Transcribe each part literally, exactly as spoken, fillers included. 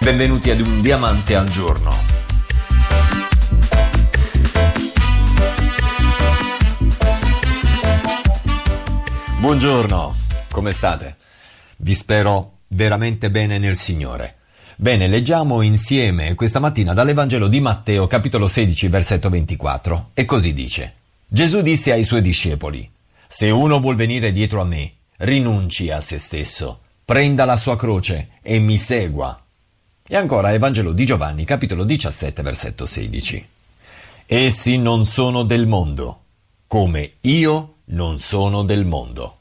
Benvenuti ad Un Diamante al Giorno. Buongiorno, come state? Vi spero veramente bene nel Signore. Bene, leggiamo insieme questa mattina dall'Evangelo di Matteo, capitolo sedici, versetto ventiquattro, e così dice: Gesù disse ai suoi discepoli: se uno vuol venire dietro a me, rinunci a se stesso, prenda la sua croce e mi segua. E ancora Evangelo di Giovanni, capitolo diciassette, versetto sedici. Essi non sono del mondo, come io non sono del mondo.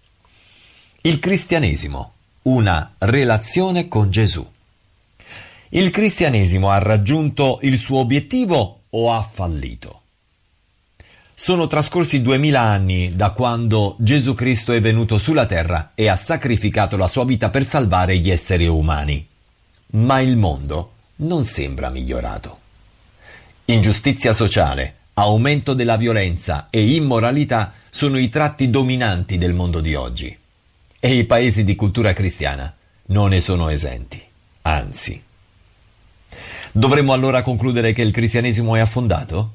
Il cristianesimo, una relazione con Gesù. Il cristianesimo ha raggiunto il suo obiettivo o ha fallito? Sono trascorsi duemila anni da quando Gesù Cristo è venuto sulla terra e ha sacrificato la sua vita per salvare gli esseri umani. Ma il mondo non sembra migliorato. Ingiustizia sociale, aumento della violenza e immoralità sono i tratti dominanti del mondo di oggi. E i paesi di cultura cristiana non ne sono esenti, anzi. Dovremmo allora concludere che il cristianesimo è affondato?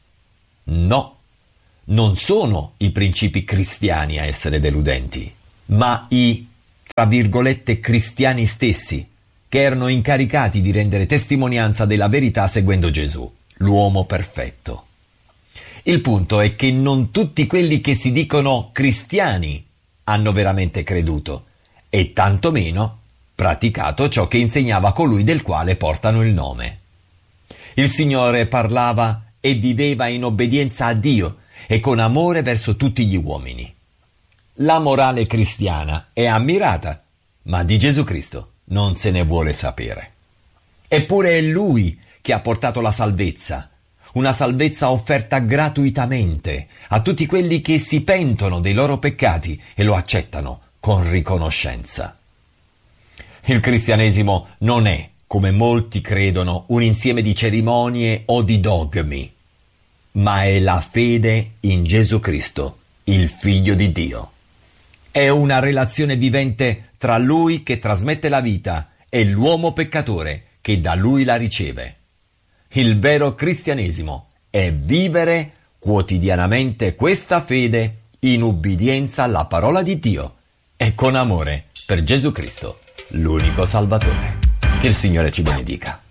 No, non sono i principi cristiani a essere deludenti, ma i, tra virgolette, cristiani stessi, che erano incaricati di rendere testimonianza della verità seguendo Gesù, l'uomo perfetto. Il punto è che non tutti quelli che si dicono cristiani hanno veramente creduto e tantomeno praticato ciò che insegnava colui del quale portano il nome. Il Signore parlava e viveva in obbedienza a Dio e con amore verso tutti gli uomini. La morale cristiana è ammirata, ma di Gesù Cristo non se ne vuole sapere. Eppure è Lui che ha portato la salvezza, una salvezza offerta gratuitamente a tutti quelli che si pentono dei loro peccati e lo accettano con riconoscenza. Il cristianesimo non è, come molti credono, un insieme di cerimonie o di dogmi, ma è la fede in Gesù Cristo, il Figlio di Dio. È una relazione vivente tra Lui che trasmette la vita e l'uomo peccatore che da Lui la riceve. Il vero cristianesimo è vivere quotidianamente questa fede in ubbidienza alla parola di Dio e con amore per Gesù Cristo, l'unico Salvatore. Che il Signore ci benedica.